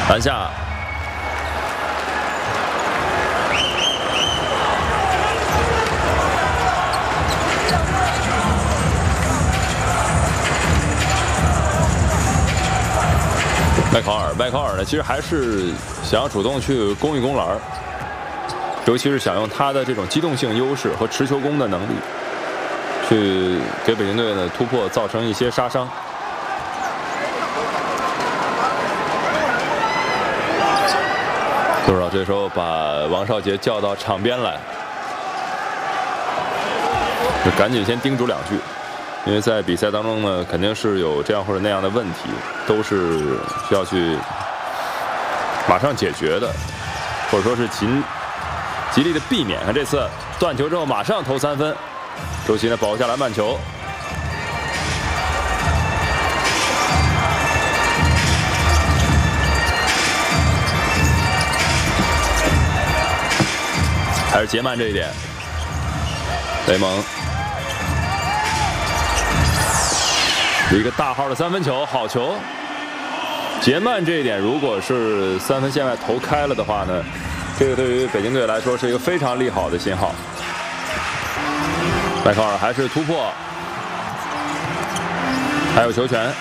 篮下。 麦考尔呢，其实还是想要主动去攻一攻篮，尤其是想用他的这种机动性优势和持球攻的能力，去给北京队的突破造成一些杀伤。杜指导这时候把王少杰叫到场边来，就赶紧先叮嘱两句。 因为在比赛当中呢，肯定是有这样或者那样的问题，都是需要去马上解决的，或者说是极力的避免。看这次断球之后马上投3分，周琦呢保护下篮板球，还是杰曼这一点，雷蒙。 一个大号的3分球，好球！杰曼这一点，如果是3分线外投开了的话呢，这个对于北京队来说是一个非常利好的信号。麦考尔还是突破，还有球权。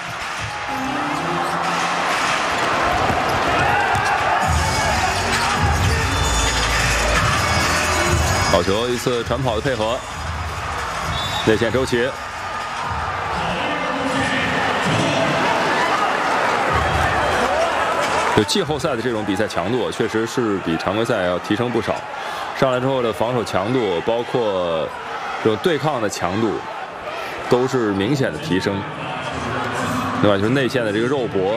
好球，一次传跑的配合，内线周琦。 就季后赛的这种比赛强度，确实是比常规赛要提升不少。上来之后的防守强度，包括这种对抗的强度，都是明显的提升。另外就是内线的这个肉搏，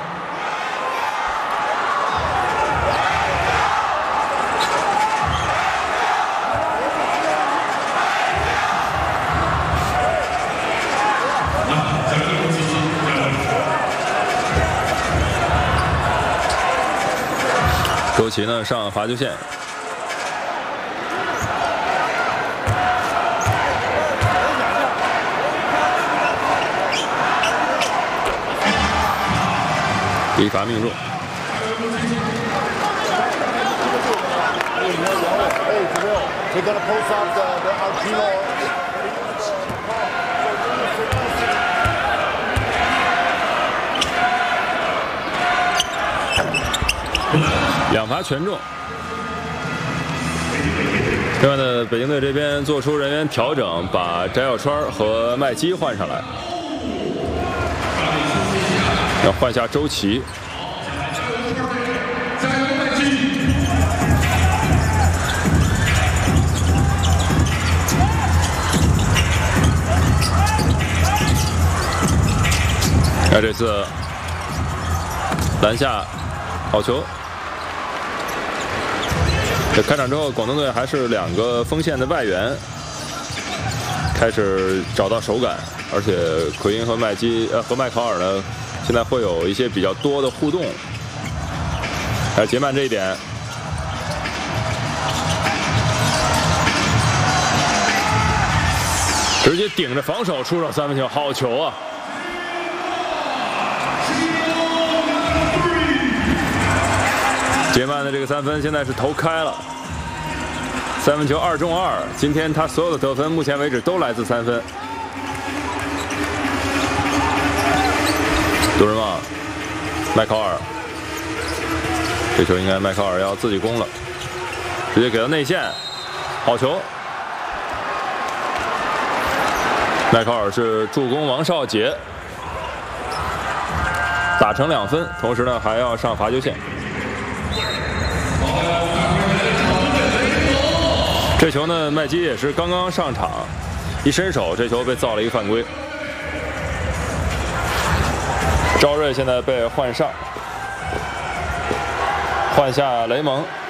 周琦呢上罚球线，一罚命中。2罚全中。另外呢，北京队这边做出人员调整，把翟小川和麦基换上来，要换下周琦。看这次篮下好球。这开场之后，广东队还是2个锋线的外援，开始找到手感，而且奎因和麦考尔呢，现在会有一些比较多的互动。还有杰曼这一点，直接顶着防守出手3分球，好球啊！ 杰曼的这个3分现在是投开了，3分球2中2。今天他所有的得分，目前为止都来自3分。杜润旺，麦考尔，这球应该麦考尔要自己攻了，直接给到内线，好球。麦考尔是助攻王少杰，打成2分，同时呢还要上罚球线。 这球呢，麦基也是刚刚上场，一伸手，这球被造了一个犯规。赵睿现在被换上，换下雷蒙。